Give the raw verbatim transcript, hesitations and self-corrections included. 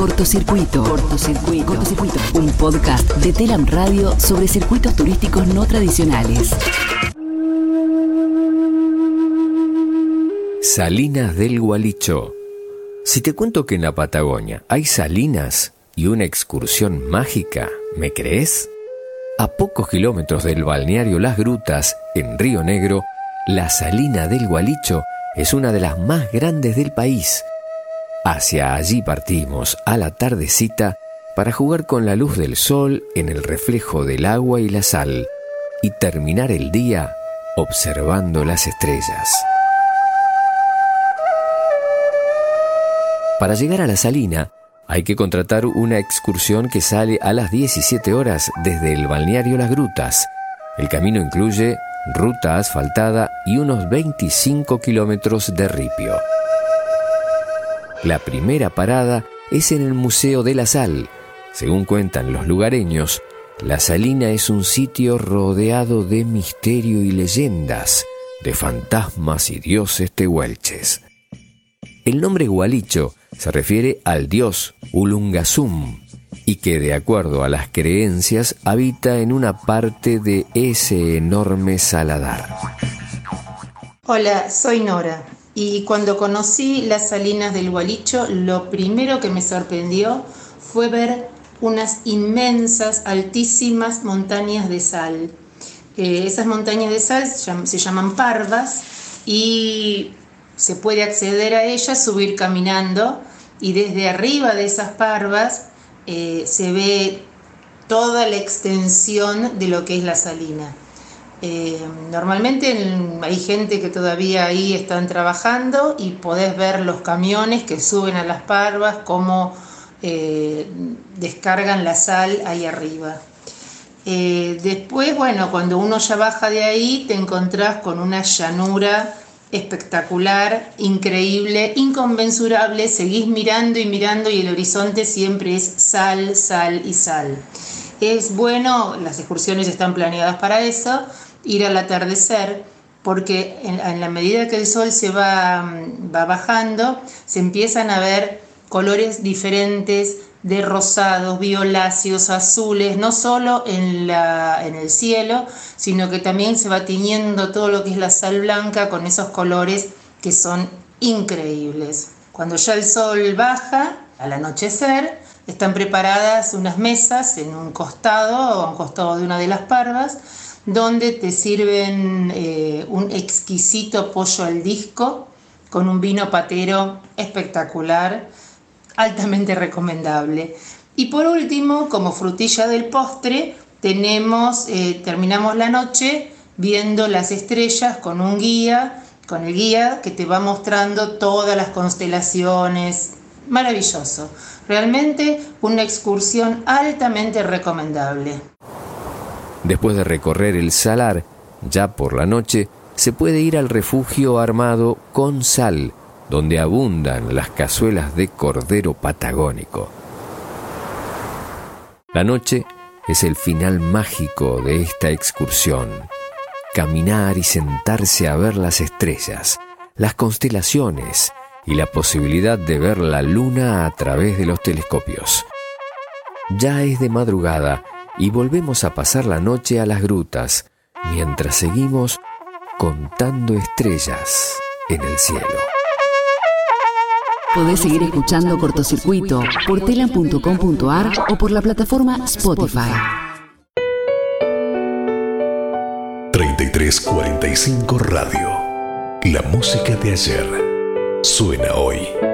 Cortocircuito. Cortocircuito. Cortocircuito. Un podcast de Telam Radio sobre circuitos turísticos no tradicionales. Salinas del Gualicho. Si te cuento que en la Patagonia hay salinas y una excursión mágica, ¿me crees? A pocos kilómetros del balneario Las Grutas, en Río Negro, la Salina del Gualicho es una de las más grandes del país. Hacia allí partimos a la tardecita para jugar con la luz del sol en el reflejo del agua y la sal y terminar el día observando las estrellas. Para llegar a la salina hay que contratar una excursión que sale a las diecisiete horas desde el balneario Las Grutas. El camino incluye ruta asfaltada y unos veinticinco kilómetros de ripio. La primera parada es en el Museo de la Sal. Según cuentan los lugareños, la salina es un sitio rodeado de misterio y leyendas, de fantasmas y dioses tehuelches. El nombre Gualicho se refiere al dios Ulungasum y que, de acuerdo a las creencias, habita en una parte de ese enorme saladar. Hola, soy Nora. Y cuando conocí las salinas del Gualicho, lo primero que me sorprendió fue ver unas inmensas, altísimas montañas de sal. Eh, esas montañas de sal se llaman parvas y se puede acceder a ellas, subir caminando, y desde arriba de esas parvas eh, se ve toda la extensión de lo que es la salina. Eh, normalmente hay gente que todavía ahí están trabajando y podés ver los camiones que suben a las parvas, cómo eh, descargan la sal ahí arriba. Eh, después, bueno, cuando uno ya baja de ahí, te encontrás con una llanura espectacular, increíble, inconmensurable. Seguís mirando y mirando y el horizonte siempre es sal, sal y sal. Es bueno, las excursiones están planeadas para eso, ir al atardecer, porque en, en la medida que el sol se va, va bajando, se empiezan a ver colores diferentes de rosados, violáceos, azules, no solo en, la, en el cielo, sino que también se va tiñendo todo lo que es la sal blanca con esos colores que son increíbles. Cuando ya el sol baja, al anochecer, están preparadas unas mesas en un costado, a un costado de una de las parvas, donde te sirven eh, un exquisito pollo al disco con un vino patero espectacular, altamente recomendable. Y por último, como frutilla del postre, tenemos, eh, terminamos la noche viendo las estrellas con un guía, con el guía que te va mostrando todas las constelaciones. Maravilloso. Realmente una excursión altamente recomendable. Después de recorrer el salar, ya por la noche, se puede ir al refugio armado con sal, donde abundan las cazuelas de cordero patagónico. La noche es el final mágico de esta excursión. Caminar y sentarse a ver las estrellas, las constelaciones y la posibilidad de ver la luna a través de los telescopios. Ya es de madrugada y volvemos a pasar la noche a Las Grutas, mientras seguimos contando estrellas en el cielo. Podés seguir escuchando Cortocircuito por telam punto com punto ar o por la plataforma Spotify. treinta y tres cuarenta y cinco Radio. La música de ayer suena hoy.